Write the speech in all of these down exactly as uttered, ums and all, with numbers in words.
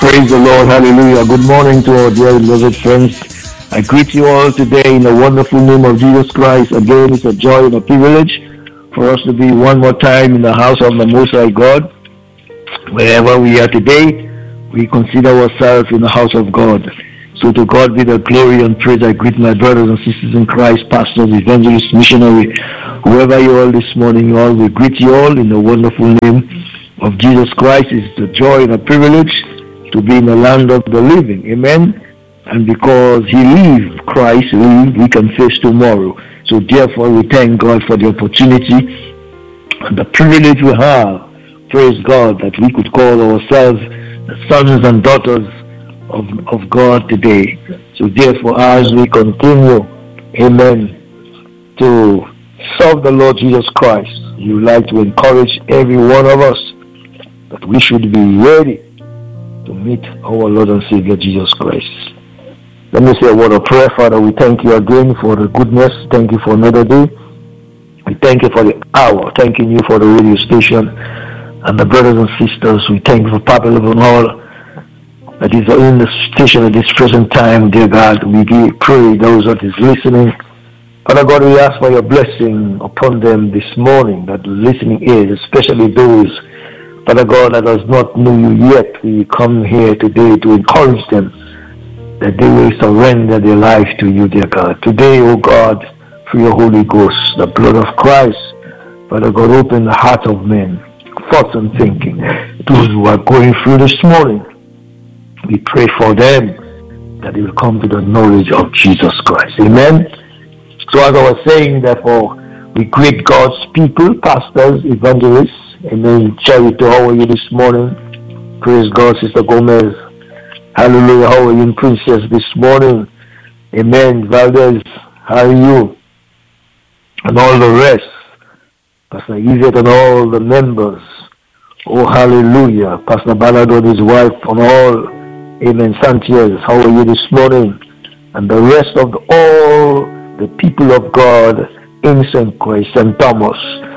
Praise the Lord. Hallelujah. Good morning to our dear beloved friends. I greet you all today in the wonderful name of Jesus Christ. Again, it's a joy and a privilege for us to be one more time in the house of the Most High God. Wherever we are today, we consider ourselves in the house of God. So to God be the glory and praise. I greet my brothers and sisters in Christ, pastors, evangelists, missionary, whoever you all this morning, you all, we greet you all in the wonderful name of Jesus Christ. It's a joy and a privilege to be in the land of the living. Amen. And because he lived, Christ lived, we can face tomorrow. So therefore we thank God for the opportunity and the privilege we have, praise God, that we could call ourselves the sons and daughters of, of God today. So therefore, as we continue, amen, to serve the Lord Jesus Christ, we would like to encourage every one of us that we should be ready to meet our Lord and Savior Jesus Christ. Let me say a word of prayer. Father, we thank you again for the goodness. Thank you for another day. We thank you for the hour. Thanking you for the radio station and the brothers and sisters. We thank you for Papa Level Hall that is in the station at this present time. Dear God, we pray those that is listening. Father God, we ask for your blessing upon them this morning, that listening is, especially those, Father God, that does not know you yet. We come here today to encourage them that they will surrender their life to you, dear God. Today, oh God, through your Holy Ghost, the blood of Christ, Father God, open the heart of men, thoughts and thinking. Those who are going through this morning, we pray for them that they will come to the knowledge of Jesus Christ. Amen. So as I was saying, therefore, we greet God's people, pastors, evangelists. Amen. Charity, how are you this morning? Praise God, Sister Gomez. Hallelujah. How are you, Princess, this morning? Amen. Valdez, how are you? And all the rest. Pastor Yvette and all the members. Oh, hallelujah. Pastor Ballard and his wife and all. Amen. Sanchez, how are you this morning? And the rest of the, all the people of God in Saint Croix, Saint Thomas,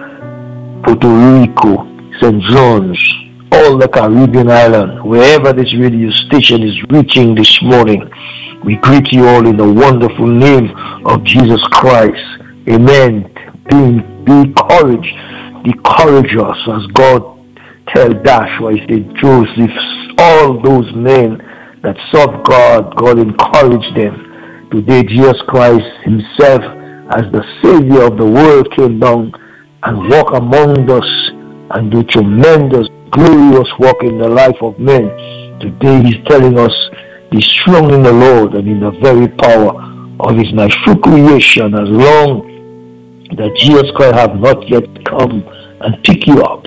Puerto Rico, Saint John's, all the Caribbean islands, wherever this radio station is reaching this morning, we greet you all in the wonderful name of Jesus Christ. Amen. Be, be courage, be courageous, as God tell Joshua, he said, Joseph, all those men that serve God, God encouraged them. Today, Jesus Christ himself, as the Savior of the world, came down and walk among us and do tremendous, glorious work in the life of men. Today he's telling us, be strong in the Lord and in the very power of his my true creation, as long that Jesus Christ have not yet come and pick you up.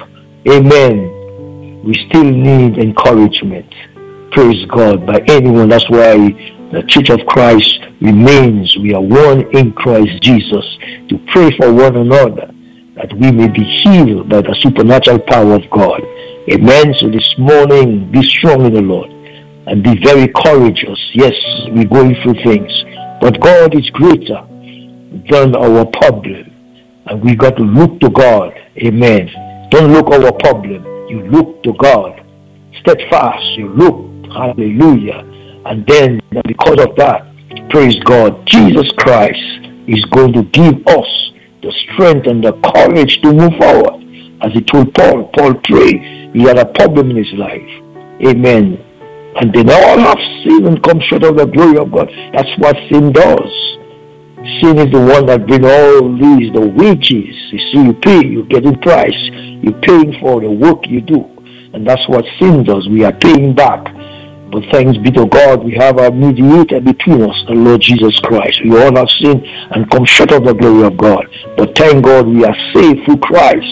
Amen. We still need encouragement. Praise God, by anyone. That's why the Church of Christ remains. We are one in Christ Jesus, to pray for one another, that we may be healed by the supernatural power of God. Amen. So this morning, be strong in the Lord and be very courageous. Yes, we're going through things, but God is greater than our problem, and we got to look to God. Amen. Don't look our problem. You look to God. Steadfast. You look. Hallelujah. And then, because of that, praise God, Jesus Christ is going to give us the strength and the courage to move forward. As he told Paul, Paul prayed, he had a problem in his life. Amen. And then all have sinned and come short of the glory of God. That's what sin does. Sin is the one that brings all these, the wages. You see, you pay, you get in price. You're paying for the work you do. And that's what sin does. We are paying back. But thanks be to God, we have a mediator between us, the Lord Jesus Christ. We all have sinned and come short of the glory of God. But thank God we are saved through Christ.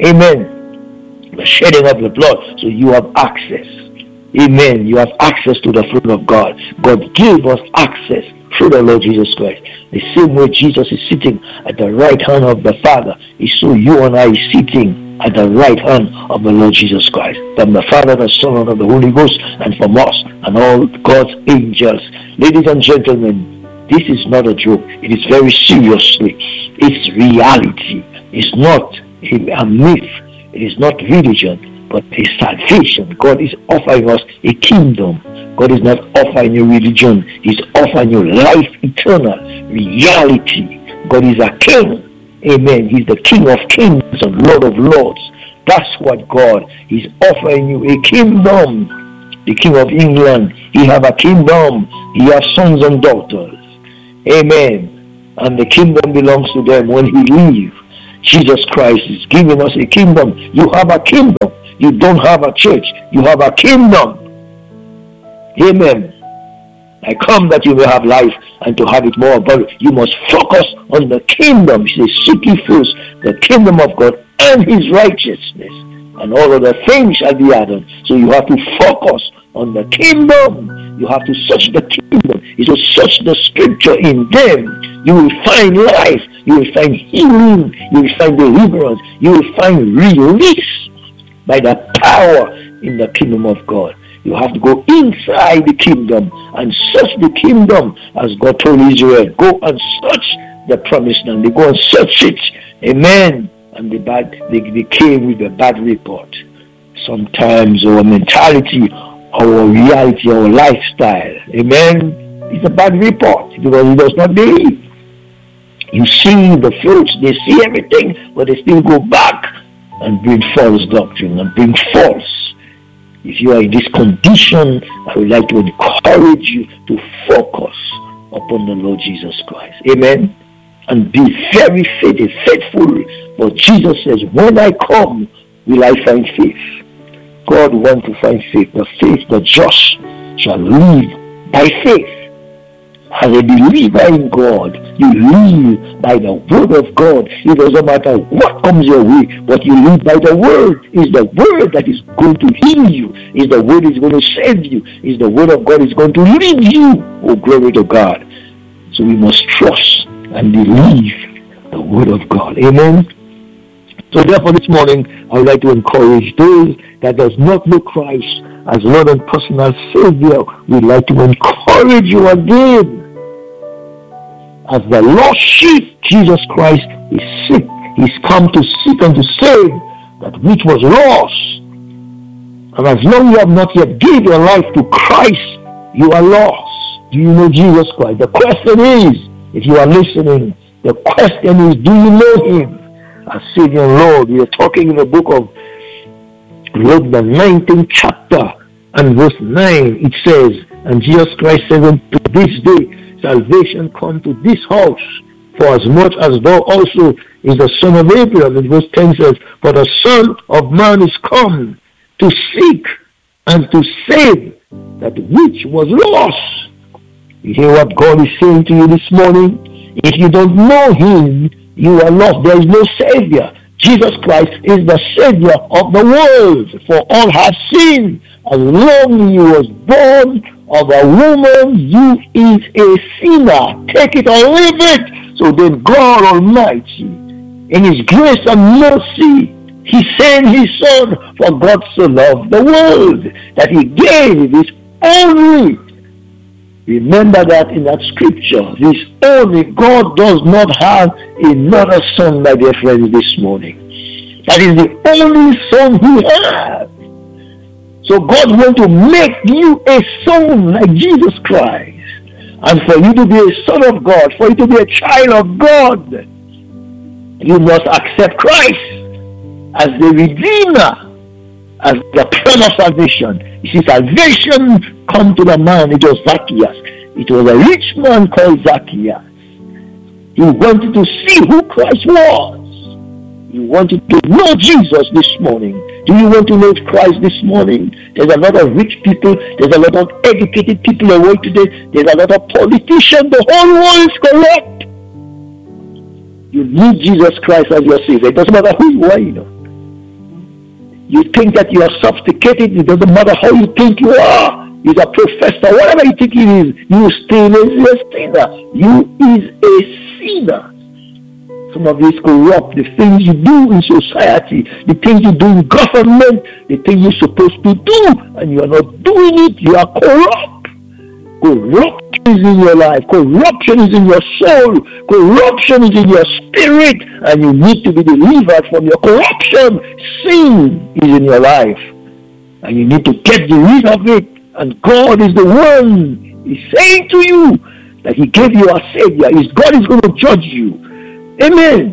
Amen. The shedding of the blood, so you have access. Amen. You have access to the throne of God. God gave us access through the Lord Jesus Christ. The same way Jesus is sitting at the right hand of the Father, is so you and I is sitting at the right hand of the Lord Jesus Christ. From the Father, the Son, and of the Holy Ghost, and from us and all God's angels. Ladies and gentlemen, this is not a joke. It is very seriously. It's reality. It's not a myth. It is not religion. but a salvation. God is offering us a kingdom. God is not offering you religion. He's offering you life eternal, reality. God is a king. Amen. He's the King of kings and Lord of lords. That's what God is offering you, a kingdom. The King of England, he have a kingdom. He has sons and daughters. Amen. And the kingdom belongs to them when he leaves. Jesus Christ is giving us a kingdom. You have a kingdom. You don't have a church. You have a kingdom. Amen. I come that you may have life and to have it more abundant. You must focus on the kingdom. He says, seek ye first the kingdom of God and his righteousness, and all other things shall be added. So you have to focus on the kingdom. You have to search the kingdom. You should search the scripture in them. You will find life. You will find healing. You will find deliverance. You will find release by the power in the kingdom of God. You have to go inside the kingdom and search the kingdom, as God told Israel. Go and search the promised land. They go and search it. Amen. And the bad, they, they came with a bad report. Sometimes our mentality, our reality, our lifestyle, amen, it's a bad report because he does not believe. You see the fruits, they see everything, but they still go back and bring false doctrine and bring false. If you are in this condition, I would like to encourage you to focus upon the Lord Jesus Christ. Amen. And be very faithful. But Jesus says, when I come, will I find faith? God wants to find faith. The faith, the just shall live by faith. As a believer in God, you live by the word of God. It doesn't matter what comes your way, but you live by the word. It's the word that is going to heal you. It's the word that is going to save you. It's the word of God is going to lead you. Oh, glory to God. So we must trust and believe the word of God. Amen. So therefore this morning, I would like to encourage those that does not know Christ as Lord and personal Savior. We'd like to encourage you again. As the lost sheep, Jesus Christ is sick. He's come to seek and to save that which was lost. And as long as you have not yet given your life to Christ, you are lost. Do you know Jesus Christ? The question is, if you are listening, the question is, do you know him as Savior and Lord? We are talking in the book of Luke, the nineteenth chapter and verse nine. It says, and Jesus Christ said, to this day salvation come to this house, for as much as thou also is the son of Abraham. And verse ten says, for the Son of Man is come to seek and to save that which was lost. You hear what God is saying to you this morning? If you don't know him, you are lost. There is no Savior. Jesus Christ is the Savior of the world. For all have sinned. As long as he was born of a woman, you is a sinner. Take it or leave it. So then God Almighty, in his grace and mercy, he sent his Son, for God so loved the world that he gave his only. Remember that in that scripture, this only. God does not have another son, my dear friends, this morning. That is the only son he has. So God wants to make you a son like Jesus Christ. And for you to be a son of God, for you to be a child of God, you must accept Christ as the Redeemer, as the plan of salvation. You see, salvation come to the man. It was Zacchaeus. It was a rich man called Zacchaeus. He wanted to see who Christ was. He wanted to know Jesus this morning. Do you want to know Christ this morning? There's a lot of rich people. There's a lot of educated people in the world today. There's a lot of politicians. The whole world is corrupt. You need Jesus Christ as your Savior. It doesn't matter who you are, you know. You think that you are sophisticated. It doesn't matter how you think you are. You're a professor. Whatever you think it is, you still is a sinner. You is a sinner. Some of you is corrupt. The things you do in society, the things you do in government, the things you're supposed to do, and you are not doing it. You are corrupt. Corrupt is in your life. Corruption is in your soul. Corruption is in your spirit. And you need to be delivered from your corruption. Sin is in your life. And you need to get rid of it. And God is the one. He's saying to you that He gave you a Savior. His God is going to judge you. Amen.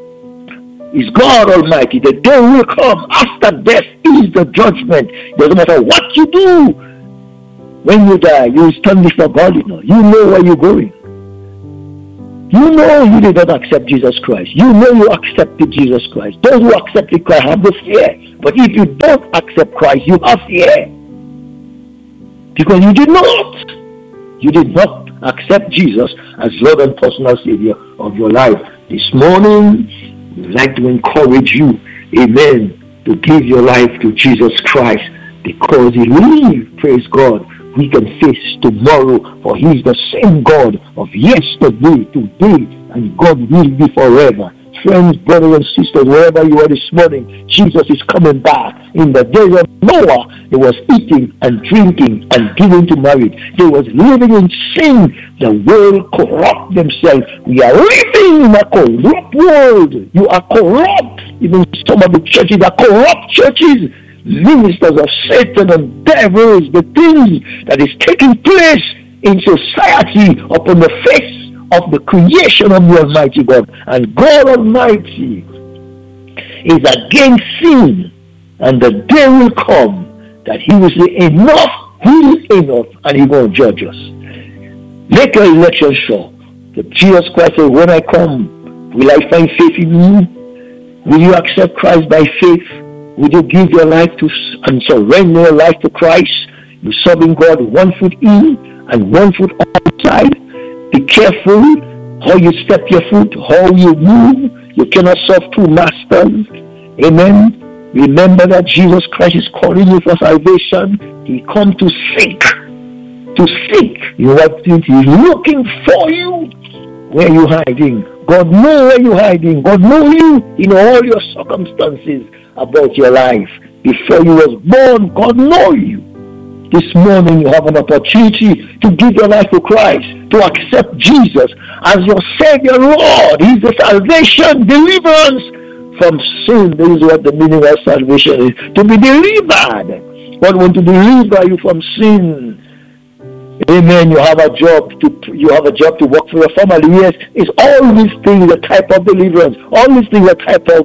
Is God Almighty. The day will come. After death is the judgment. It doesn't matter what you do. When you die, you will stand before God. You know, you know where you're going. You know you did not accept Jesus Christ. You know you accepted Jesus Christ. Those who accepted Christ have the fear. But if you don't accept Christ, you have fear. Because you did not. You did not accept Jesus as Lord and personal Savior of your life. This morning, we'd like to encourage you, amen, to give your life to Jesus Christ, because He lives, praise God. We can face tomorrow, for He is the same God of yesterday, today, and God will be forever. Friends, brothers and sisters, wherever you are this morning, Jesus is coming back. In the days of Noah, He was eating and drinking and giving to marriage. They was living in sin. The world corrupt themselves. We are living in a corrupt world. You are corrupt. Even some of the churches are corrupt churches. Ministers of Satan and devils. The things that is taking place in society upon the face of the creation of the Almighty God. And God Almighty is against sin, and the day will come that He will say, enough, He is enough, and He will judge us. Make your election sure. The Jesus Christ said, when I come, will I find faith in you? Will you accept Christ by faith? Will you give your life to and surrender your life to Christ? You're serving God one foot in and one foot outside. Be careful how you step your foot, how you move. You cannot serve two masters. Amen. Remember that Jesus Christ is calling you for salvation. He come to seek. To seek. You know what? He's looking for you. Where are you hiding? God knows where you're hiding. God knows you in all your circumstances about your life. Before you was born, God knows you. This morning you have an opportunity to give your life to Christ, to accept Jesus as your Savior, Lord. He's the salvation, deliverance from sin. This is what the meaning of salvation is. To be delivered. God wants to deliver you from sin. Amen. You have a job to you have a job to work for your family. Yes, it's all these things a type of deliverance. All these things a type of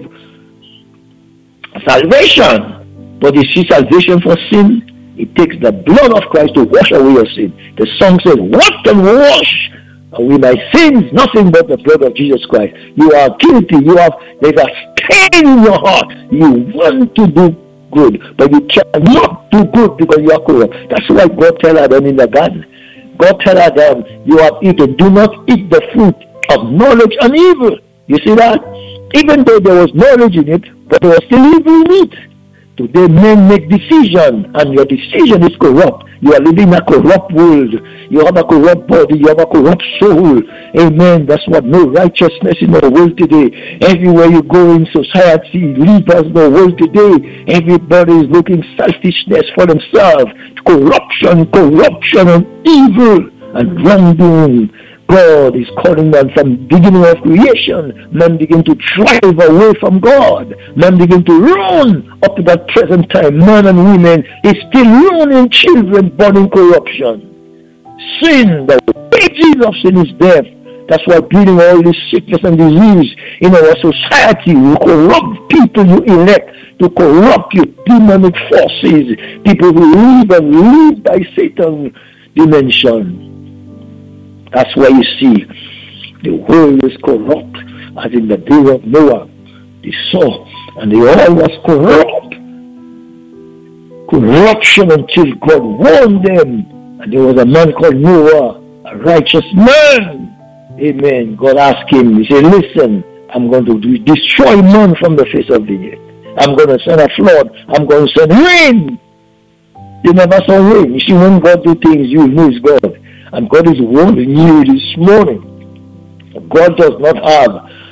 salvation. But you see, salvation for sin, it takes the blood of Christ to wash away your sin. The song says, what can wash away my sins? Nothing but the blood of Jesus Christ. You are guilty. You have, there's a stain in your heart. You want to do good, but you cannot do good because you are corrupt. That's why God tell Adam in the garden. God tell Adam, you have eaten. Do not eat the fruit of knowledge and evil. You see that? Even though there was knowledge in it, but there was still evil in it. Today men make decision, and your decision is corrupt. You are living in a corrupt world. You have a corrupt body. You have a corrupt soul. Amen. That's what no righteousness in the world today. Everywhere you go in society, leaders in the world today, everybody is looking selfishness for themselves. Corruption, corruption, and evil and wrongdoing. God is calling them from beginning of creation. Men begin to drive away from God. Men begin to run up to that present time. Men and women is still ruining children born in corruption. Sin, the wages of sin is death. That's why breeding all this sickness and disease in our society. You corrupt people you elect to corrupt you demonic forces. People who live and live by Satan's dimension. That's why you see the world is corrupt, as in the day of Noah. They saw, and they all was corrupt. Corruption until God warned them. And there was a man called Noah, a righteous man. Amen. God asked him, he said, listen, I'm going to destroy man from the face of the earth. I'm going to send a flood. I'm going to send rain. You never saw rain. You see, when God do things, you know it's God. And God is warning you this morning. God does not have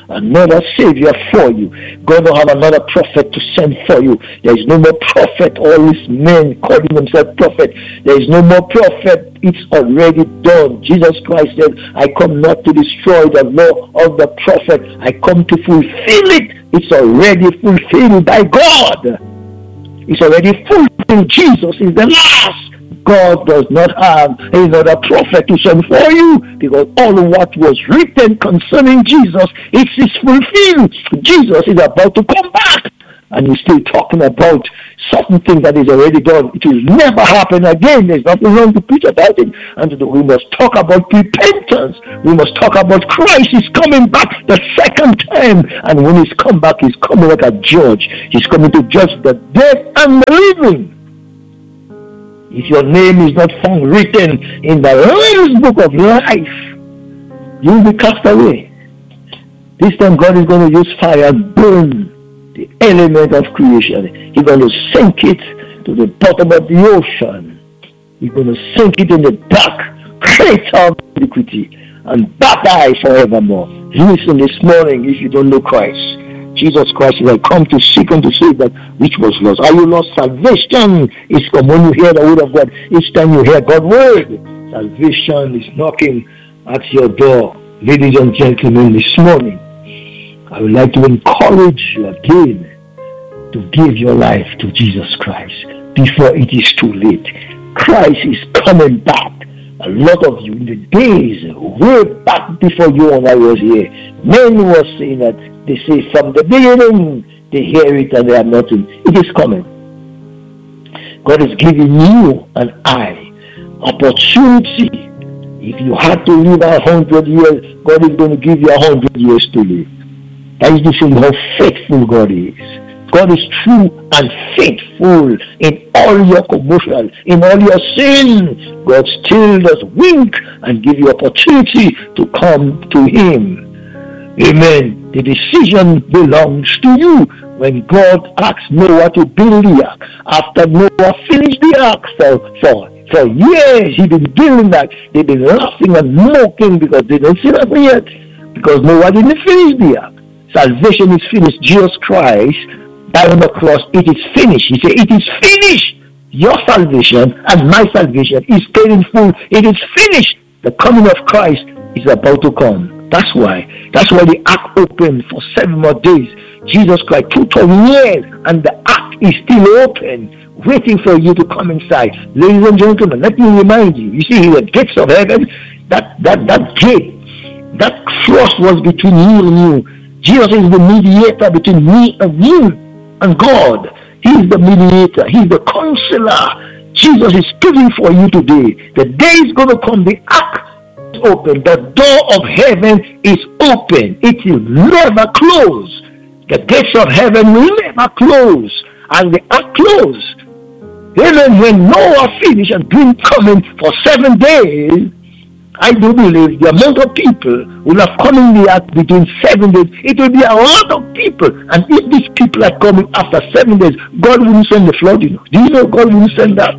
another Savior for you. God don't have another prophet to send for you. There is no more prophet. All these men calling themselves prophet. There is no more prophet. It's already done. Jesus Christ said, I come not to destroy the law of the prophet. I come to fulfill it. It's already fulfilled by God. It's already fulfilled. Jesus is the last. God does not have another prophet to send for you, because all what was written concerning Jesus, it is fulfilled. Jesus is about to come back, and he's still talking about certain things that is already done. It will never happen again. There's nothing wrong to preach about it. And we must talk about repentance. We must talk about Christ is coming back the second time. And when he's come back, he's coming like a judge. He's coming to judge the dead and the living. If your name is not found written in the Lamb's book of life, you will be cast away. This time God is going to use fire and burn the element of creation. He's going to sink it to the bottom of the ocean. He's going to sink it in the dark crater of iniquity and die forevermore. Listen this morning, if you don't know Christ. Jesus Christ is, I come to seek and to save that which was lost. Are you lost? Salvation is come when you hear the word of God. Each time you hear God's word, salvation is knocking at your door. Ladies and gentlemen, this morning, I would like to encourage you again to give your life to Jesus Christ before it is too late. Christ is coming back. A lot of you in the days way back before you and I was here, men were saying that they say from the beginning they hear it and they have nothing. It is coming. God is giving you and I opportunity. If you had to live a hundred years, God is going to give you a hundred years to live. That is to show you how faithful God is. God is true and faithful in all your commotion, in all your sin. God still does wink and give you opportunity to come to Him. Amen. The decision belongs to you. When God asked Noah to build the ark, after Noah finished the ark for, for, for years, he'd been building that. They've been laughing and mocking because they don't see nothing yet. Because Noah didn't finish the ark. Salvation is finished. Jesus Christ died on the cross. It is finished. He said, it is finished. Your salvation and my salvation is paid in full. It is finished. The coming of Christ is about to come. That's why. That's why the ark opened for seven more days. Jesus Christ, two thousand years, and the ark is still open, waiting for you to come inside. Ladies and gentlemen, let me remind you. You see, the gates of heaven, that, that, that gate, that cross was between you and you. Jesus is the mediator between me and you and God. He is the mediator. He is the counselor. Jesus is speaking for you today. The day is going to come. The ark is open. The door of heaven is open. It will never close. The gates of heaven will never close. And the ark closed. Amen. When Noah finished and been coming for seven days, I do believe the amount of people will have come in the ark between seven days. It will be a lot of people. And if these people are coming after seven days, God wouldn't send the flood, you know. Do you know God wouldn't send that?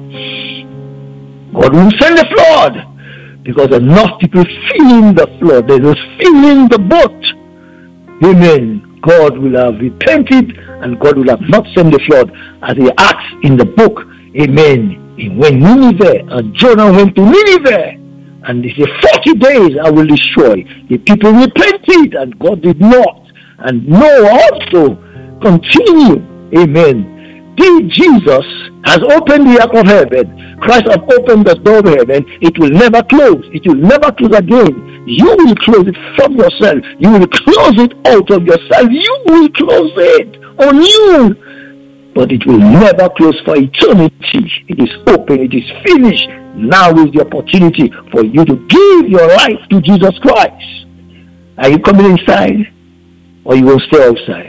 God wouldn't send the flood. Because enough people feeling the flood. They're just feeling the boat. Amen. God will have repented and God will have not sent the flood. As he asks in the book, amen. He went Nineveh and Jonah went to Nineveh. And he said, forty days I will destroy. The people repented and God did not. And Noah also continued. Amen. The Jesus has opened the ark of heaven. Christ has opened the door of heaven. It will never close. It will never close again. You will close it from yourself. You will close it out of yourself. You will close it on you. But it will never close for eternity. It is open. It is finished. Now is the opportunity for you to give your life to Jesus Christ. Are you coming inside or you will stay outside?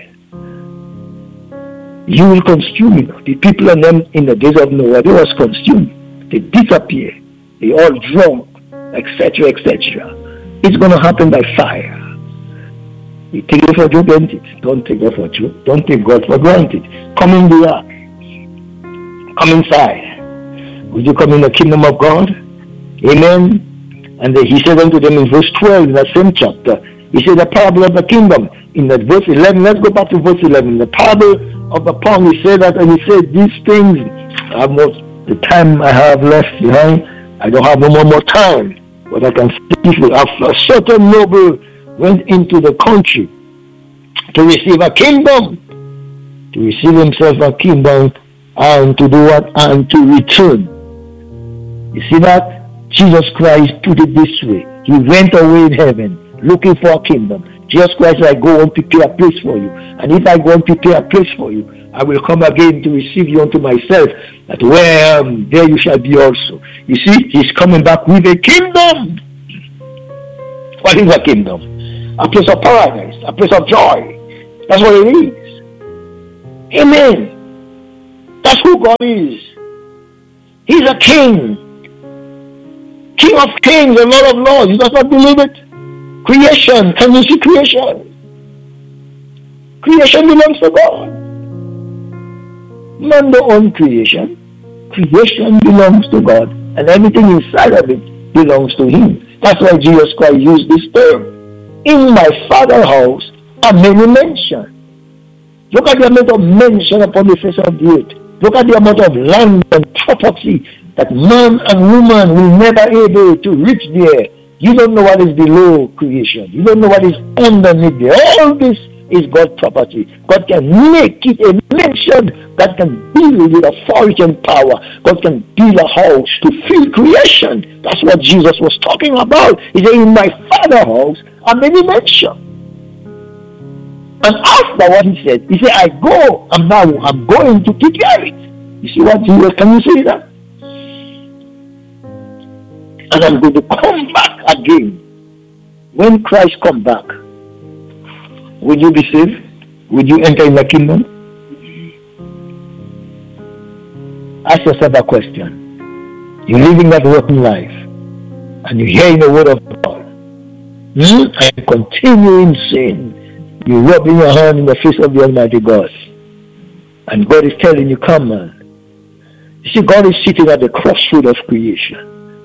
You will consume it. The people and them in the days of Noah, they was consumed. They disappear. They all drunk, et cetera, et cetera. It's going to happen by fire. You take it for granted. Don't take it for truth. Don't take God for granted. Come in the ark. Come inside. Will you come in the kingdom of God? Amen. And he said unto them in verse twelve in that same chapter, he said, the parable of the kingdom in the verse eleven, let's go back to verse eleven. The parable of the pound, he said that, and he said, these things, I must, the time I have left behind, I don't have no more, more time, but I can see for a certain noble went into the country to receive a kingdom, to receive himself a kingdom, and to do what? And to return. You see that? Jesus Christ put it this way. He went away in heaven looking for a kingdom. Jesus Christ said, I go and prepare a place for you. And if I go and prepare a place for you, I will come again to receive you unto myself, that where I am, there you shall be also. You see, he's coming back with a kingdom. What is a kingdom? A place of paradise, a place of joy. That's what it is. Amen. That's who God is. He's a king. King of kings and Lord of lords. You does not believe it? Creation. Can you see creation? Creation belongs to God. Not the own creation. Creation belongs to God. And everything inside of it belongs to Him. That's why Jesus Christ used this term. In my Father's house are many mansions. Look at the amount of mansion upon the face of the earth. Look at the amount of land and property that man and woman will never be able to reach there. You don't know what is below creation. You don't know what is underneath there. All this is God's property. God can make it a mansion. God can build with authority and power. God can build a house to fill creation. That's what Jesus was talking about. He said, in my Father's house are many mansions. And after what he said, he said, I go, and now I'm going to prepare it. You see what Jesus, can you see that? And I'm going to come back again. When Christ comes back, will you be saved? Will you enter in the kingdom? Ask yourself that question. You're living that working life, and you're hearing the word of God, hmm? and continue in sin. You're rubbing your hand in the face of the Almighty God. And God is telling you, come on. You see, God is sitting at the crossroad of creation.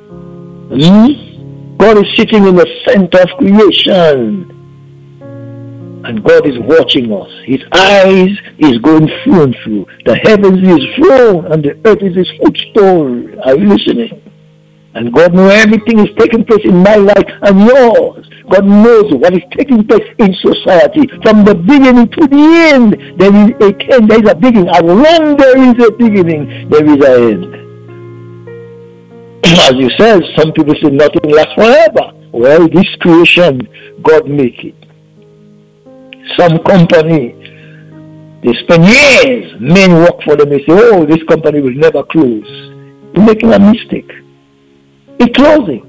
Hmm? God is sitting in the center of creation. And God is watching us. His eyes is going through and through. The heavens is His throne and the earth is His footstool. Are you listening? And God knows everything is taking place in my life and yours. God knows what is taking place in society. From the beginning to the end, there is a end, there is a beginning. As long there is a beginning, there is an end. As you said, some people say nothing lasts forever. Well, this creation, God make it. Some company, they spend years, men work for them, they say, oh, this company will never close. You're making a mistake. It's closing.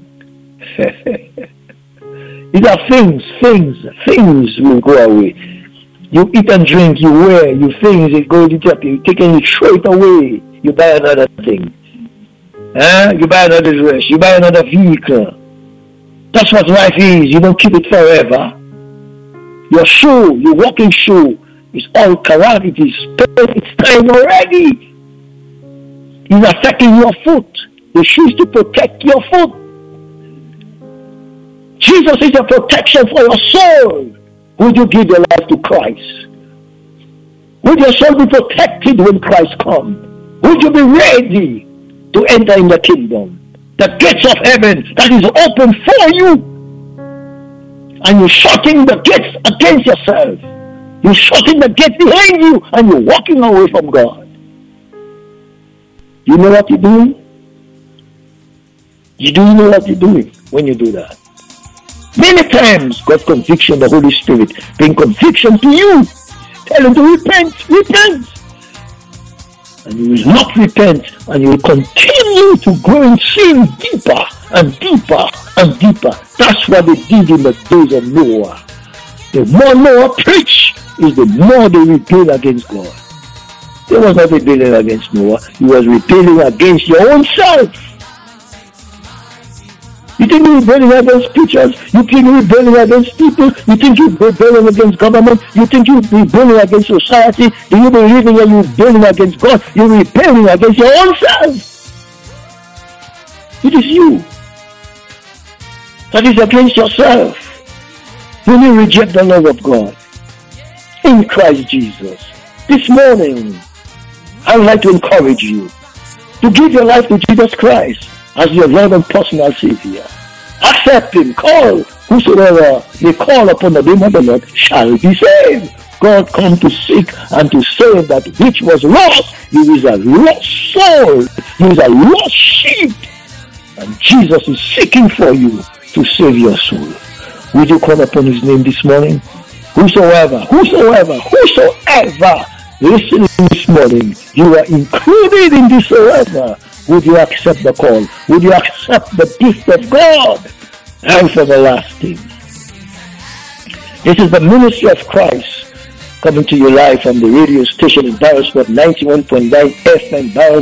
These are things, things, things will go away. You eat and drink, you wear, you things, it goes up, you take and you throw it away. You buy another thing. Eh? You buy another dress, you buy another vehicle. That's what life is. You don't keep it forever. Your shoe, your walking shoe, is all corrupt. It is it's time already. It's affecting your foot. The shoe is to protect your foot. Jesus is a protection for your soul. Would you give your life to Christ? Would your soul be protected when Christ comes? Would you be ready to enter in the kingdom? The gates of heaven that is open for you. And you're shutting the gates against yourself. You're shutting the gates behind you and you're walking away from God. You know what you're doing? You do know what you're doing when you do that. Many times, God's conviction, the Holy Spirit, bring conviction to you. Tell him to repent, repent. And you will not repent, and you will continue to go in sin deeper and deeper and deeper. That's what they did in the days of Noah. The more Noah preached, is the more they rebel against God. They was not rebelling against Noah. He was rebelling against your own self. You think you're rebelling against preachers? You think you're rebelling against people? You think you're rebelling against government? You think you're rebelling against society? Do you believe in you're rebelling against God? You're rebelling against your own self. It is you. That is against yourself. When you reject the love of God, in Christ Jesus. This morning, I would like to encourage you to give your life to Jesus Christ as your Lord and personal Savior. Accept Him. Call. Whosoever may call upon the name of the Lord shall be saved. God come to seek and to save that which was lost. He is a lost soul. He is a lost sheep. And Jesus is seeking for you to save your soul. Would you call upon His name this morning? Whosoever, whosoever, whosoever listening this morning, you are included in this forever. Would you accept the call? Would you accept the gift of God and for the lasting? This is the ministry of Christ coming to your life on the radio station in Biosport ninety-one point nine F M, Bios